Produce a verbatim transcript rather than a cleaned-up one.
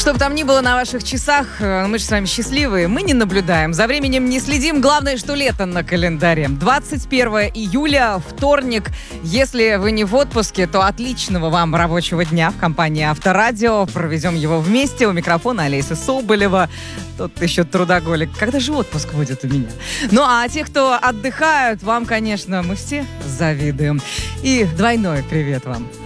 Что бы там ни было на ваших часах, мы же с вами счастливые, мы не наблюдаем, за временем не следим. Главное, что лето на календаре. двадцать первое июля, вторник. Если вы не в отпуске, то отличного вам рабочего дня в компании Авторадио. Проведем его вместе. У микрофона Олеся Соболева. Тут еще трудоголик. Когда же отпуск будет у меня? Ну, а те, кто отдыхают, вам, конечно, мы все завидуем. И двойной привет вам.